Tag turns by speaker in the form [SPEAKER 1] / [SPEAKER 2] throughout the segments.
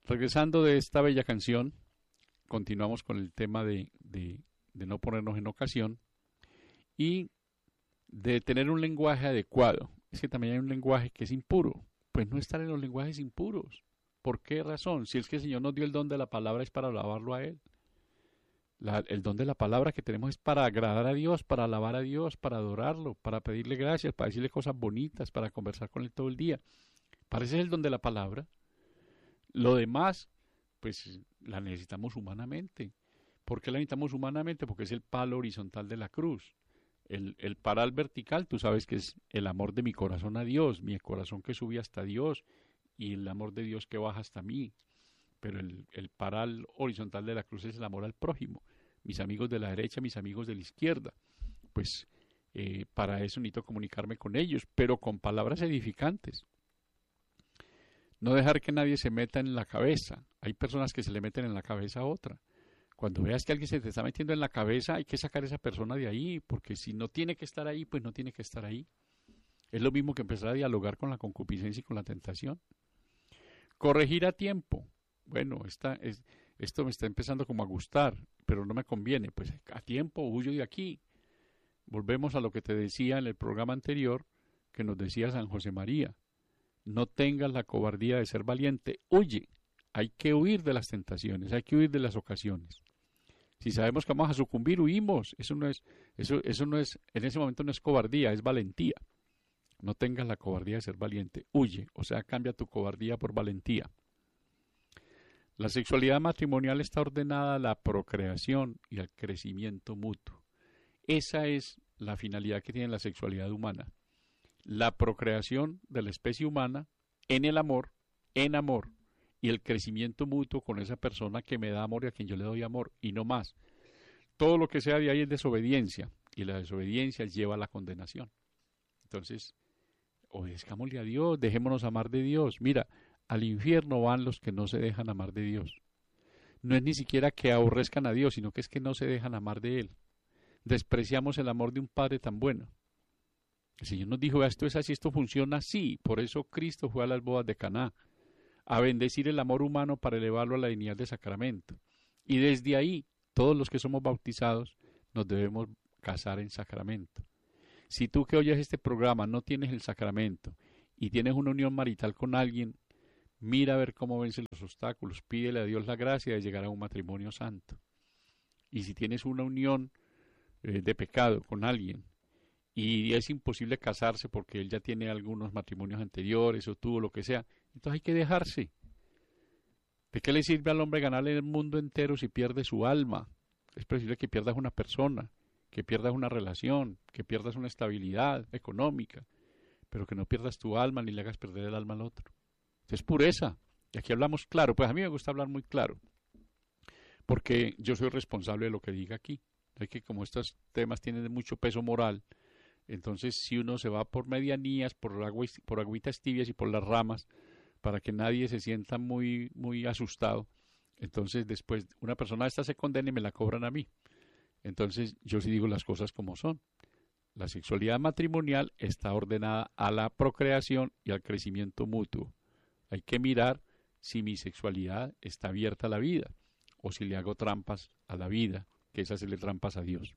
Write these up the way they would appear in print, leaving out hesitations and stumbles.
[SPEAKER 1] Regresando de esta bella canción, continuamos con el tema de no ponernos en ocasión y de tener un lenguaje adecuado. Es que también hay un lenguaje que es impuro. Pues no estar en los lenguajes impuros. ¿Por qué razón? Si es que el Señor nos dio el don de la palabra es para alabarlo a Él. El don de la palabra que tenemos es para agradar a Dios, para alabar a Dios, para adorarlo, para pedirle gracias, para decirle cosas bonitas, para conversar con Él todo el día. Para ese es el don de la palabra. Lo demás, pues la necesitamos humanamente. ¿Por qué la necesitamos humanamente? Porque es el palo horizontal de la cruz. El paral vertical, tú sabes que es el amor de mi corazón a Dios, mi corazón que sube hasta Dios y el amor de Dios que baja hasta mí. Pero el paral horizontal de la cruz es el amor al prójimo. Mis amigos de la derecha, mis amigos de la izquierda. Pues para eso necesito comunicarme con ellos, pero con palabras edificantes. No dejar que nadie se meta en la cabeza. Hay personas que se le meten en la cabeza a otra. Cuando veas que alguien se te está metiendo en la cabeza, hay que sacar a esa persona de ahí, porque si no tiene que estar ahí, pues no tiene que estar ahí. Es lo mismo que empezar a dialogar con la concupiscencia y con la tentación. Corregir a tiempo. Bueno, esto me está empezando como a gustar, pero no me conviene. Pues a tiempo huyo de aquí. Volvemos a lo que te decía en el programa anterior, que nos decía San José María. No tengas la cobardía de ser valiente, huye. Hay que huir de las tentaciones, hay que huir de las ocasiones. Si sabemos que vamos a sucumbir, huimos. Eso no es, en ese momento no es cobardía, es valentía. No tengas la cobardía de ser valiente, huye, o sea, cambia tu cobardía por valentía. La sexualidad matrimonial está ordenada a la procreación y al crecimiento mutuo. Esa es la finalidad que tiene la sexualidad humana. La procreación de la especie humana en el amor, y el crecimiento mutuo con esa persona que me da amor y a quien yo le doy amor, y no más. Todo lo que sea de ahí es desobediencia, y la desobediencia lleva a la condenación. Entonces, obedezcámosle a Dios, dejémonos amar de Dios. Mira, al infierno van los que no se dejan amar de Dios. No es ni siquiera que aborrezcan a Dios, sino que es que no se dejan amar de Él. Despreciamos el amor de un Padre tan bueno. El Señor nos dijo, esto es así, esto funciona así. Por eso Cristo fue a las bodas de Caná, a bendecir el amor humano para elevarlo a la dignidad de sacramento. Y desde ahí, todos los que somos bautizados nos debemos casar en sacramento. Si tú que oyes este programa no tienes el sacramento y tienes una unión marital con alguien, mira a ver cómo vencen los obstáculos, pídele a Dios la gracia de llegar a un matrimonio santo. Y si tienes una unión de pecado con alguien y es imposible casarse porque él ya tiene algunos matrimonios anteriores o tuvo lo que sea, entonces hay que dejarse. ¿De qué le sirve al hombre ganarle el mundo entero si pierde su alma? Es preferible que pierdas una persona, que pierdas una relación, que pierdas una estabilidad económica, pero que no pierdas tu alma ni le hagas perder el alma al otro. Es pureza. Y aquí hablamos claro. Pues a mí me gusta hablar muy claro, porque yo soy responsable de lo que diga aquí. Es que como estos temas tienen mucho peso moral, entonces si uno se va por medianías, por agüitas tibias y por las ramas, para que nadie se sienta muy, muy asustado, entonces después una persona esta se condena y me la cobran a mí. Entonces yo sí digo las cosas como son. La sexualidad matrimonial está ordenada a la procreación y al crecimiento mutuo. Hay que mirar si mi sexualidad está abierta a la vida o si le hago trampas a la vida, que es hacerle trampas a Dios.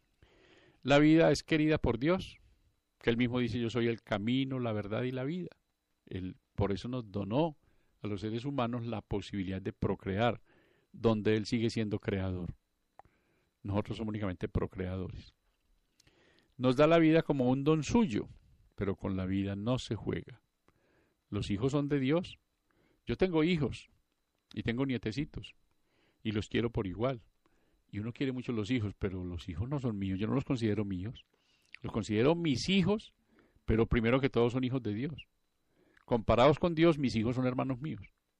[SPEAKER 1] La vida es querida por Dios, que Él mismo dice, yo soy el camino, la verdad y la vida. Él por eso nos donó a los seres humanos la posibilidad de procrear, donde Él sigue siendo creador. Nosotros somos únicamente procreadores. Nos da la vida como un don suyo, pero con la vida no se juega. Los hijos son de Dios. Yo tengo hijos y tengo nietecitos y los quiero por igual. Y uno quiere mucho los hijos, pero los hijos no son míos. Yo no los considero míos. Los considero mis hijos, pero primero que todo son hijos de Dios. Comparados con Dios, mis hijos son hermanos míos.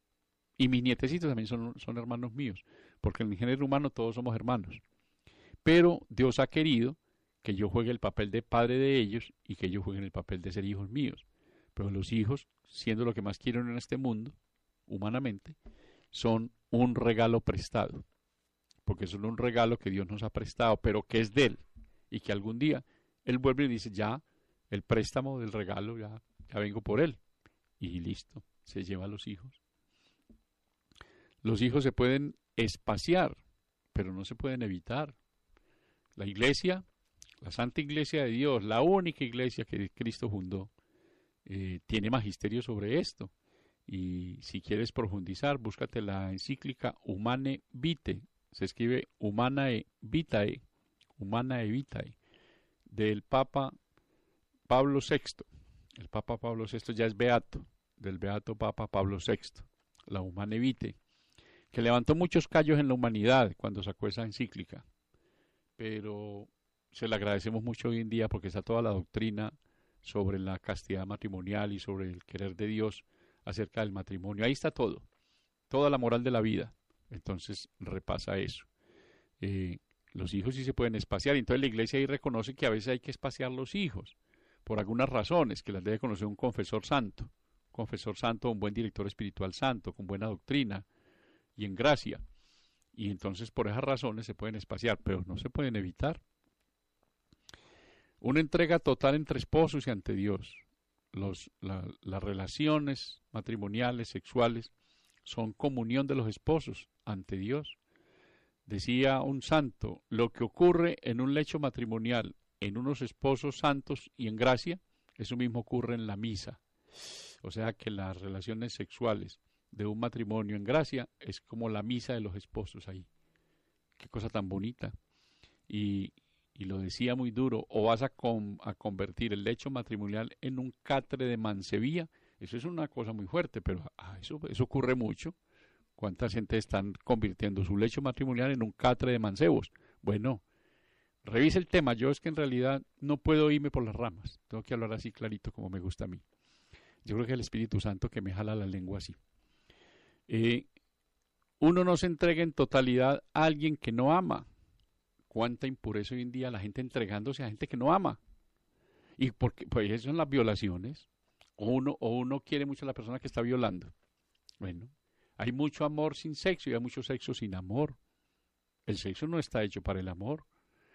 [SPEAKER 1] Y mis nietecitos también son hermanos míos, porque en el género humano todos somos hermanos. Pero Dios ha querido que yo juegue el papel de padre de ellos y que ellos jueguen el papel de ser hijos míos. Pero los hijos, siendo lo que más quieren en este mundo, humanamente, son un regalo prestado. Porque son un regalo que Dios nos ha prestado, pero que es de Él. Y que algún día Él vuelve y dice, ya, el préstamo del regalo, ya vengo por él. Y listo, se lleva a los hijos. Los hijos se pueden espaciar, pero no se pueden evitar. La iglesia, la Santa Iglesia de Dios, la única iglesia que Cristo fundó, tiene magisterio sobre esto. Y si quieres profundizar, búscate la encíclica Humanae Vitae, se escribe Humanae Vitae, del Papa Pablo VI. El Papa Pablo VI ya es beato, del beato Papa Pablo VI, la Humanae Vitae, que levantó muchos callos en la humanidad cuando sacó esa encíclica, pero se le agradecemos mucho hoy en día porque está toda la doctrina sobre la castidad matrimonial y sobre el querer de Dios acerca del matrimonio. Ahí está todo, toda la moral de la vida. Entonces repasa eso. Los hijos sí se pueden espaciar, entonces la iglesia ahí reconoce que a veces hay que espaciar los hijos, por algunas razones, que las debe conocer un confesor santo, un buen director espiritual santo, con buena doctrina y en gracia. Y entonces por esas razones se pueden espaciar, pero no se pueden evitar. Una entrega total entre esposos y ante Dios. Las relaciones matrimoniales, sexuales, son comunión de los esposos ante Dios. Decía un santo, lo que ocurre en un lecho matrimonial, en unos esposos santos y en gracia, eso mismo ocurre en la misa. O sea que las relaciones sexuales de un matrimonio en gracia es como la misa de los esposos ahí. Qué cosa tan bonita. Y lo decía muy duro, o vas a convertir el lecho matrimonial en un catre de mancebía. Eso es una cosa muy fuerte, pero eso ocurre mucho. ¿Cuánta gente están convirtiendo su lecho matrimonial en un catre de mancebos? Bueno, revisa el tema. Yo es que en realidad no puedo irme por las ramas. Tengo que hablar así clarito como me gusta a mí. Yo creo que es el Espíritu Santo que me jala la lengua así. Uno no se entrega en totalidad a alguien que no ama. Cuánta impureza hoy en día, la gente entregándose a gente que no ama. Y porque pues eso son las violaciones. O uno quiere mucho a la persona que está violando. Bueno, hay mucho amor sin sexo y hay mucho sexo sin amor. El sexo no está hecho para el amor.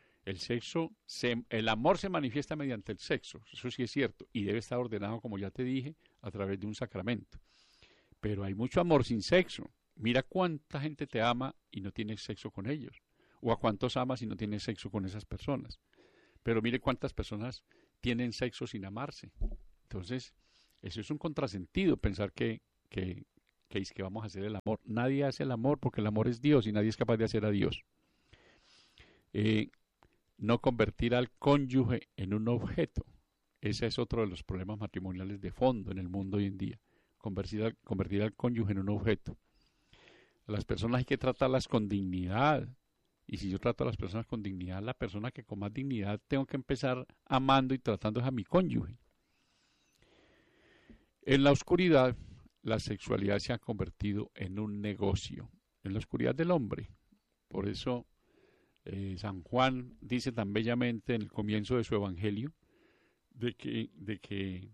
[SPEAKER 1] El amor se manifiesta mediante el sexo, eso sí es cierto, y debe estar ordenado, como ya te dije, a través de un sacramento. Pero hay mucho amor sin sexo. Mira cuánta gente te ama y no tienes sexo con ellos. O a cuántos amas y no tienes sexo con esas personas. Pero mire cuántas personas tienen sexo sin amarse. Entonces, eso es un contrasentido, pensar que vamos a hacer el amor. Nadie hace el amor porque el amor es Dios y nadie es capaz de hacer a Dios. No convertir al cónyuge en un objeto. Ese es otro de los problemas matrimoniales de fondo en el mundo hoy en día. Convertir al cónyuge en un objeto. A las personas hay que tratarlas con dignidad. Y si yo trato a las personas con dignidad, la persona que con más dignidad tengo que empezar amando y tratando es a mi cónyuge. En la oscuridad, la sexualidad se ha convertido en un negocio. En la oscuridad del hombre. Por eso San Juan dice tan bellamente en el comienzo de su evangelio de que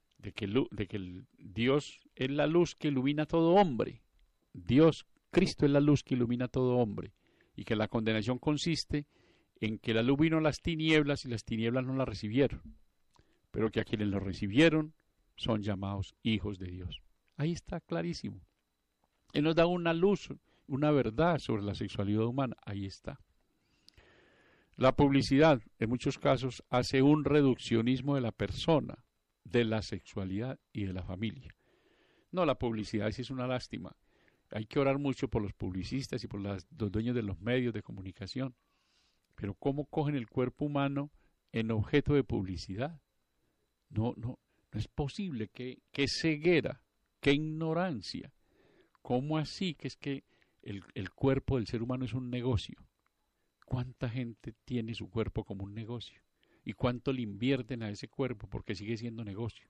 [SPEAKER 1] Dios es la luz que ilumina a todo hombre. Dios, Cristo es la luz que ilumina a todo hombre. Y que la condenación consiste en que la luz vino a las tinieblas y las tinieblas no la recibieron. Pero que a quienes lo recibieron son llamados hijos de Dios. Ahí está clarísimo. Él nos da una luz, una verdad sobre la sexualidad humana. Ahí está. La publicidad, en muchos casos, hace un reduccionismo de la persona, de la sexualidad y de la familia. No, la publicidad sí es una lástima. Hay que orar mucho por los publicistas y por los dueños de los medios de comunicación. Pero ¿cómo cogen el cuerpo humano en objeto de publicidad? No es posible. Qué ceguera, qué ignorancia. ¿Cómo así que es que el cuerpo del ser humano es un negocio? ¿Cuánta gente tiene su cuerpo como un negocio? ¿Y cuánto le invierten a ese cuerpo? Porque sigue siendo negocio.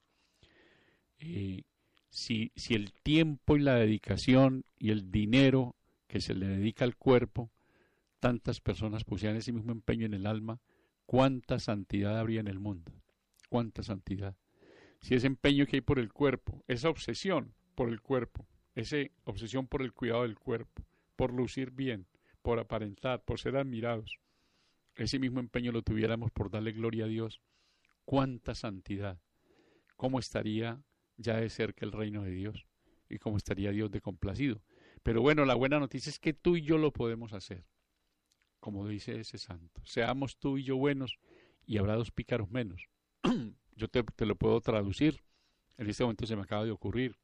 [SPEAKER 1] Si el tiempo y la dedicación y el dinero que se le dedica al cuerpo, tantas personas pusieran ese mismo empeño en el alma, ¿cuánta santidad habría en el mundo? ¿Cuánta santidad? Si ese empeño que hay por el cuerpo, esa obsesión por el cuerpo, esa obsesión por el cuidado del cuerpo, por lucir bien, por aparentar, por ser admirados, ese mismo empeño lo tuviéramos por darle gloria a Dios, cuánta santidad, cómo estaría ya de cerca el reino de Dios y cómo estaría Dios de complacido. Pero bueno, la buena noticia es que tú y yo lo podemos hacer, como dice ese santo. Seamos tú y yo buenos y habrá dos pícaros menos. Yo te lo puedo traducir. En este momento se me acaba de ocurrir.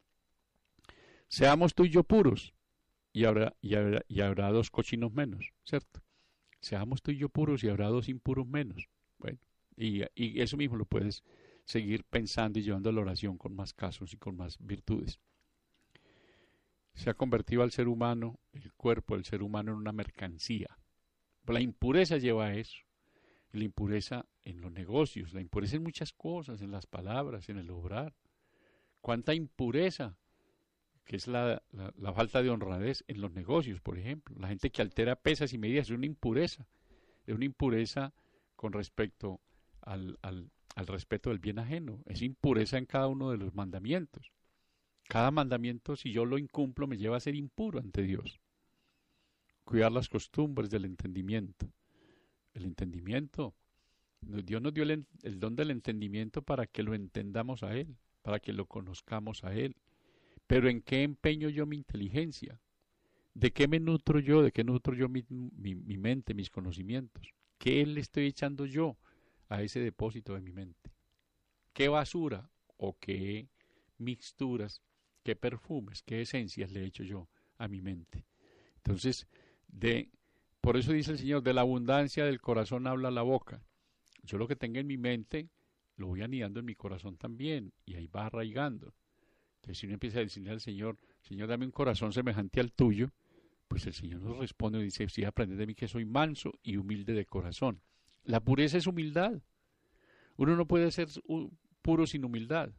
[SPEAKER 1] Seamos tú y yo puros y habrá dos cochinos menos, ¿cierto? Seamos tú y yo puros y habrá dos impuros menos. Bueno, y eso mismo lo puedes seguir pensando y llevando a la oración con más casos y con más virtudes. Se ha convertido al ser humano, el cuerpo del ser humano, en una mercancía. La impureza lleva a eso. La impureza en los negocios, la impureza en muchas cosas, en las palabras, en el obrar. ¿Cuánta impureza? Que es la falta de honradez en los negocios, por ejemplo. La gente que altera pesas y medidas es una impureza con respecto al respeto del bien ajeno, es impureza en cada uno de los mandamientos. Cada mandamiento, si yo lo incumplo, me lleva a ser impuro ante Dios. Cuidar las costumbres del entendimiento. El entendimiento, Dios nos dio el don del entendimiento para que lo entendamos a Él, para que lo conozcamos a Él. Pero ¿en qué empeño yo mi inteligencia? ¿De qué me nutro yo? ¿De qué nutro yo mi mente, mis conocimientos? ¿Qué le estoy echando yo a ese depósito de mi mente? ¿Qué basura o qué mixturas, qué perfumes, qué esencias le echo yo a mi mente? Entonces, por eso dice el Señor, de la abundancia del corazón habla la boca. Yo lo que tenga en mi mente lo voy anidando en mi corazón también y ahí va arraigando. Entonces, si uno empieza a decirle al Señor, Señor, dame un corazón semejante al tuyo, pues el Señor nos responde y dice, sí, aprended de mí que soy manso y humilde de corazón. La pureza es humildad. Uno no puede ser puro sin humildad.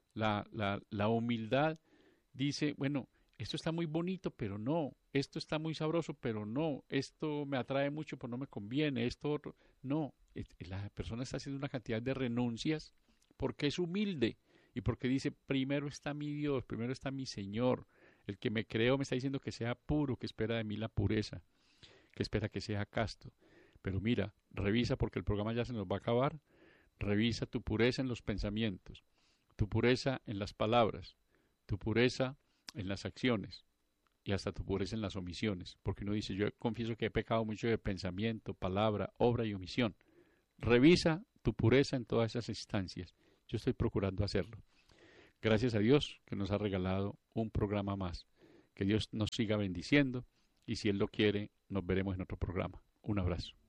[SPEAKER 1] La humildad dice, bueno, esto está muy bonito, pero no. Esto está muy sabroso, pero no. Esto me atrae mucho, pero no me conviene. Esto otro. No. La persona está haciendo una cantidad de renuncias porque es humilde y porque dice, primero está mi Dios, primero está mi Señor. El que me creó me está diciendo que sea puro, que espera de mí la pureza, que espera que sea casto. Pero mira, revisa porque el programa ya se nos va a acabar. Revisa tu pureza en los pensamientos, tu pureza en las palabras, tu pureza en las acciones y hasta tu pureza en las omisiones. Porque uno dice, yo confieso que he pecado mucho de pensamiento, palabra, obra y omisión. Revisa tu pureza en todas esas instancias. Yo estoy procurando hacerlo. Gracias a Dios que nos ha regalado un programa más. Que Dios nos siga bendiciendo y si Él lo quiere, nos veremos en otro programa. Un abrazo.